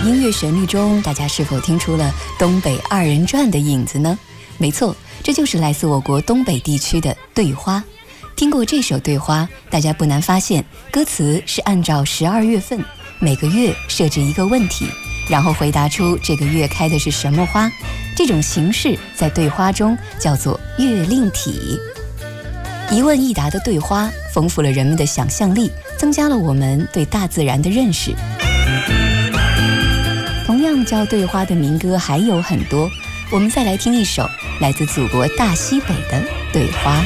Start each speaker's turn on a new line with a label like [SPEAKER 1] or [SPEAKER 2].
[SPEAKER 1] 音乐旋律中，大家是否听出了东北二人转的影子呢？没错，这就是来自我国东北地区的对花。听过这首对花，大家不难发现，歌词是按照12月份每个月设置一个问题，然后回答出这个月开的是什么花。这种形式在对花中叫做月令体。一问一答的对花丰富了人们的想象力，增加了我们对大自然的认识。同样叫对花的民歌还有很多，我们再来听一首来自祖国大西北的对花。